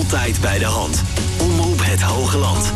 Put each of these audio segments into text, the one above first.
Altijd bij de hand. Omroep het Hoge Land.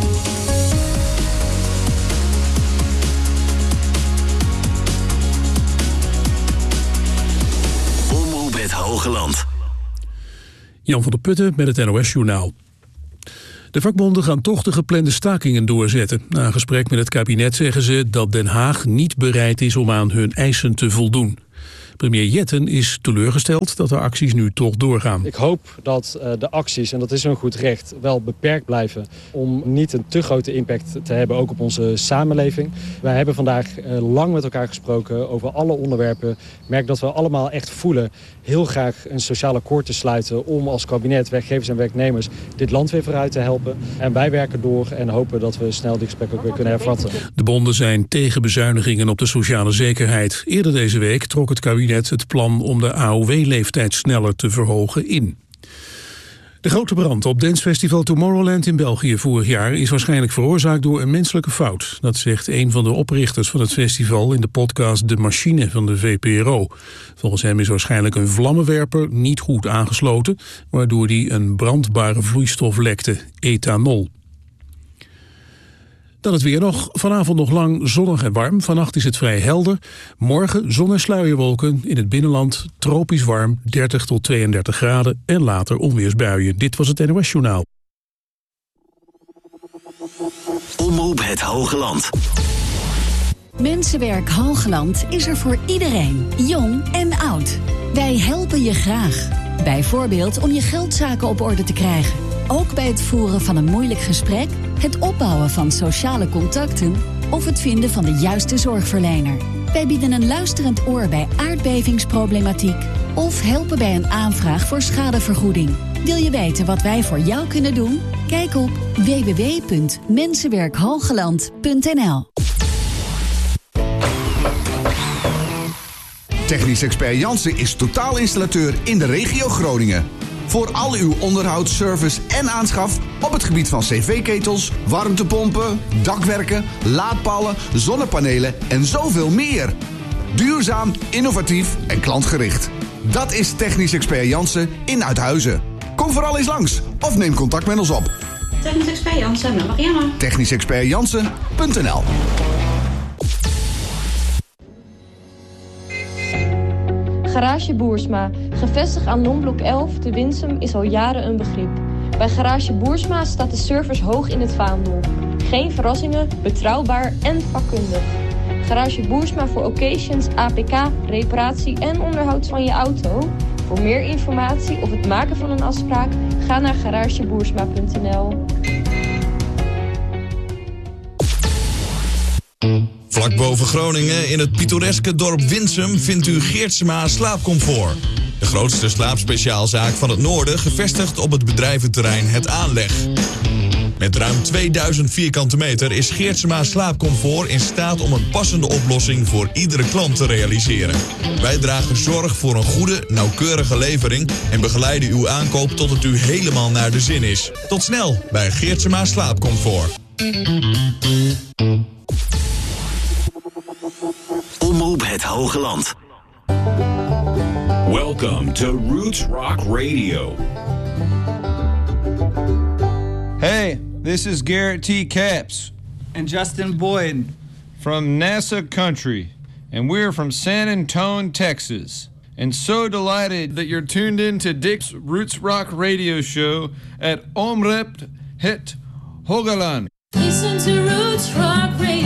Omroep het Hoge Land. Jan van der Putten met het NOS-journaal. De vakbonden gaan toch de geplande stakingen doorzetten. Na een gesprek met het kabinet zeggen ze dat Den Haag niet bereid is om aan hun eisen te voldoen. Premier Jetten is teleurgesteld dat de acties nu toch doorgaan. Ik hoop dat de acties, en dat is een goed recht, wel beperkt blijven om niet een te grote impact te hebben, ook op onze samenleving. Wij hebben vandaag lang met elkaar gesproken over alle onderwerpen. Ik merk dat we allemaal echt voelen heel graag een sociaal akkoord te sluiten om als kabinet, werkgevers en werknemers dit land weer vooruit te helpen. En wij werken door en hopen dat we snel dit gesprek ook weer kunnen hervatten. De bonden zijn tegen bezuinigingen op de sociale zekerheid. Eerder deze week trok het kabinet het plan om de AOW-leeftijd sneller te verhogen in. De grote brand op dancefestival Tomorrowland in België vorig jaar is waarschijnlijk veroorzaakt door een menselijke fout. Dat zegt een van de oprichters van het festival in de podcast De Machine van de VPRO. Volgens hem is waarschijnlijk een vlammenwerper niet goed aangesloten, waardoor die een brandbare vloeistof lekte, ethanol. Dan het weer nog. Vanavond nog lang zonnig en warm. Vannacht is het vrij helder. Morgen zon en sluierwolken. In het binnenland tropisch warm, 30 tot 32 graden. En later onweersbuien. Dit was het NOS Journaal. Omroep het Hoge Land. Mensenwerk Hoogland is er voor iedereen, jong en oud. Wij helpen je graag. Bijvoorbeeld om je geldzaken op orde te krijgen. Ook bij het voeren van een moeilijk gesprek, het opbouwen van sociale contacten of het vinden van de juiste zorgverlener. Wij bieden een luisterend oor bij aardbevingsproblematiek of helpen bij een aanvraag voor schadevergoeding. Wil je weten wat wij voor jou kunnen doen? Kijk op www.mensenwerkhogeland.nl. Technisch Expert Jansen is totaalinstallateur in de regio Groningen. Voor al uw onderhoud, service en aanschaf op het gebied van cv-ketels, warmtepompen, dakwerken, laadpalen, zonnepanelen en zoveel meer. Duurzaam, innovatief en klantgericht. Dat is Technisch Expert Jansen in Uithuizen. Kom vooral eens langs of neem contact met ons op. Technisch Expert Jansen met Marianne. TechnischExpertJansen.nl. Garage Boersma, gevestigd aan Lombok 11 te Winsum, is al jaren een begrip. Bij Garage Boersma staat de service hoog in het vaandel. Geen verrassingen, betrouwbaar en vakkundig. Garage Boersma voor occasions, APK, reparatie en onderhoud van je auto. Voor meer informatie of het maken van een afspraak, ga naar garageboersma.nl. Vlak boven Groningen, in het pittoreske dorp Winsum, vindt u Geertsema Slaapcomfort. De grootste slaapspeciaalzaak van het noorden, gevestigd op het bedrijventerrein Het Aanleg. Met ruim 2000 vierkante meter is Geertsema Slaapcomfort in staat om een passende oplossing voor iedere klant te realiseren. Wij dragen zorg voor een goede, nauwkeurige levering en begeleiden uw aankoop tot het u helemaal naar de zin is. Tot snel bij Geertsema Slaapcomfort. Omroep het Hoge Land. Welcome to Roots Rock Radio. Hey, this is Garrett T. Capps. And Justin Boyd. From NASA Country. And we're from San Antonio, Texas. And so delighted that you're tuned in to Dick's Roots Rock Radio Show at Omroep het Hoge Land. Listen to Roots Rock Radio.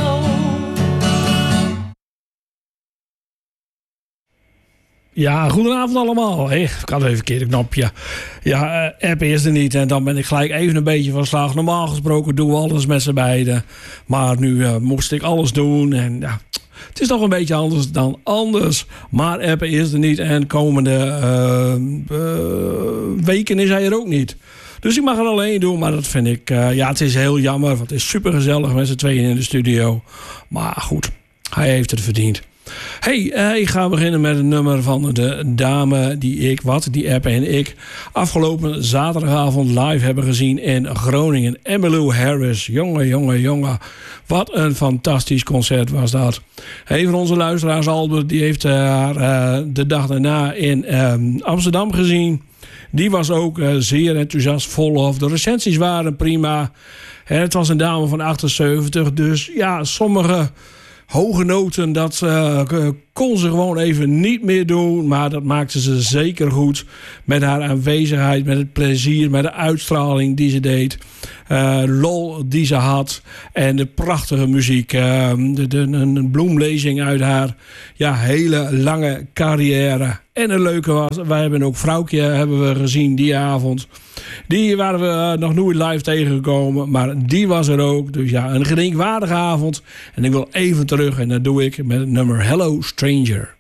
Ja, goedenavond allemaal. Ik had even een keer een knopje. Ja, app is er niet en dan ben ik gelijk even een beetje van slag. Normaal gesproken doen we alles met z'n beiden. Maar nu moest ik alles doen en ja, het is toch een beetje anders dan anders. Maar appen is er niet en komende weken is hij er ook niet. Dus ik mag het alleen doen, maar dat vind ik... ja, het is heel jammer, want het is super gezellig met z'n tweeën in de studio. Maar goed, hij heeft het verdiend. Ik ga beginnen met een nummer van de dame die app en ik afgelopen zaterdagavond live hebben gezien in Groningen. Emmylou Harris. Jongen. Wat een fantastisch concert was dat. Een van onze luisteraars, Albert, die heeft haar de dag daarna in Amsterdam gezien. Die was ook zeer enthousiast vol. De recensies waren prima. Het was een dame van 78. Dus ja, sommige hoge noten, dat kon ze gewoon even niet meer doen. Maar dat maakte ze zeker goed. Met haar aanwezigheid, met het plezier, met de uitstraling die ze deed. Lol die ze had. En de prachtige muziek. Een bloemlezing uit haar hele lange carrière. En het leuke was, wij hebben ook Vrouwtje hebben we gezien die avond. Die waren we nog nooit live tegengekomen. Maar die was er ook. Dus ja, een gedenkwaardige avond. En ik wil even terug. En dat doe ik met het nummer Hello Stranger.